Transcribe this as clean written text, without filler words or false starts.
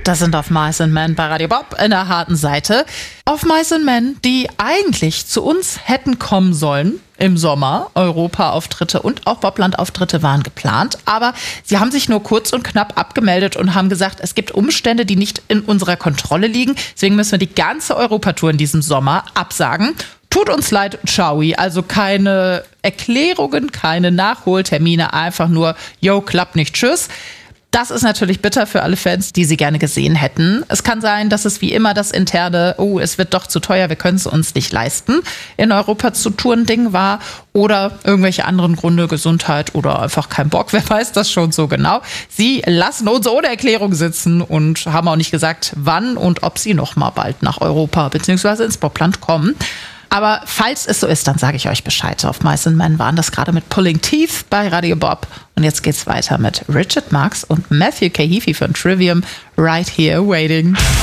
Das sind auf Mice and Men bei Radio Bob in der harten Seite. Auf Mice and Men, die eigentlich zu uns hätten kommen sollen im Sommer. Europa-Auftritte und auch Bobland-Auftritte waren geplant. Aber sie haben sich nur kurz und knapp abgemeldet und haben gesagt, es gibt Umstände, die nicht in unserer Kontrolle liegen. Deswegen müssen wir die ganze Europatour in diesem Sommer absagen. Tut uns leid, ciao. Also keine Erklärungen, keine Nachholtermine, einfach nur, yo, klappt nicht, tschüss. Das ist natürlich bitter für alle Fans, die sie gerne gesehen hätten. Es kann sein, dass es wie immer das interne, es wird doch zu teuer, wir können es uns nicht leisten, in Europa zu touren Ding war. Oder irgendwelche anderen Gründe, Gesundheit oder einfach kein Bock, wer weiß das schon so genau. Sie lassen uns ohne Erklärung sitzen und haben auch nicht gesagt, wann und ob sie noch mal bald nach Europa bzw. ins Bobland kommen. Aber falls es so ist, dann sage ich euch Bescheid. Auf Mice and Men waren das gerade mit Pulling Teeth bei Radio Bob. Und jetzt geht's weiter mit Richard Marx und Matthew K. Heafy von Trivium, Right Here Waiting.